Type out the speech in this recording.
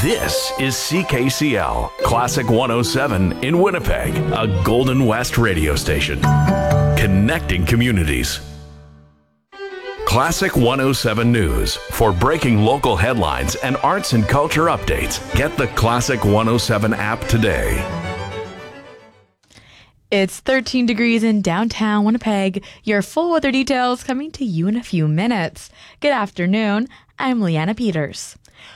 This is CKCL, Classic 107 in Winnipeg, a Golden West radio station. Connecting communities. Classic 107 News. For breaking local headlines and arts and culture updates, get the Classic 107 app today. It's 13 degrees in downtown Winnipeg. Your full weather details coming to you in a few minutes. Good afternoon. I'm Leanna Peters.